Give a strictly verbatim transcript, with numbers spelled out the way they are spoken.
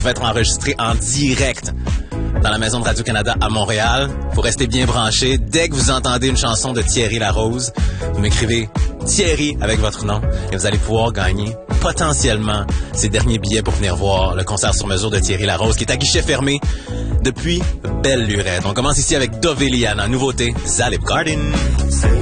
va être enregistré en direct dans la maison de Radio-Canada à Montréal. Faut rester bien branché. Dès que vous entendez une chanson de Thierry Larose, vous m'écrivez Thierry avec votre nom et vous allez pouvoir gagner potentiellement ces derniers billets pour venir voir le concert sur mesure de Thierry Larose qui est à guichet fermé depuis belle lurette. On commence ici avec Doveliana, nouveauté Zalip Garden.